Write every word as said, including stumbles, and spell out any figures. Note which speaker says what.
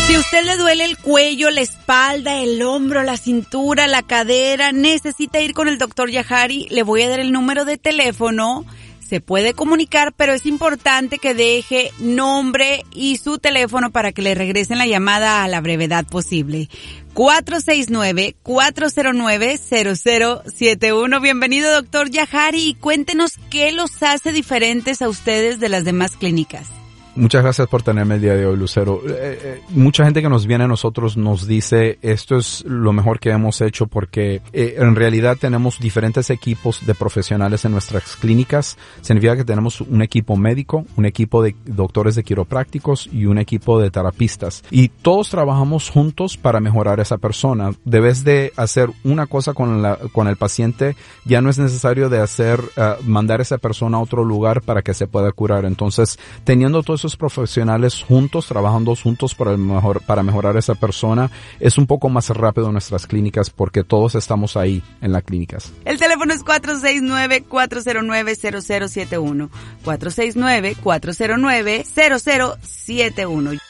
Speaker 1: Si a usted le duele el cuello, la espalda, el hombro, la cintura, la cadera, necesita ir con el doctor Yahari, le voy a dar el número de teléfono. Se puede comunicar, pero es importante que deje nombre y su teléfono para que le regresen la llamada a la brevedad posible. cuatro seis nueve, cuatro cero nueve, cero cero siete uno. Bienvenido, doctor Yahari, y cuéntenos qué los hace diferentes a ustedes de las demás clínicas.
Speaker 2: Muchas gracias por tenerme el día de hoy, Lucero. Eh, eh, mucha gente que nos viene a nosotros nos dice esto es lo mejor que hemos hecho porque eh, en realidad tenemos diferentes equipos de profesionales en nuestras clínicas. Significa que tenemos un equipo médico, un equipo de doctores de quiroprácticos y un equipo de terapistas. Y todos trabajamos juntos para mejorar a esa persona. Debes de hacer una cosa con, la, con el paciente, ya no es necesario de hacer uh, mandar a esa persona a otro lugar para que se pueda curar. Entonces, teniendo todos esos profesionales juntos, trabajando juntos para, el mejor, para mejorar a esa persona, es un poco más rápido en nuestras clínicas porque todos estamos ahí en las clínicas.
Speaker 1: El teléfono es cuatro seis nueve, cuatro cero nueve, cero cero siete uno. cuatro seis nueve, cuatro cero nueve, cero cero siete uno.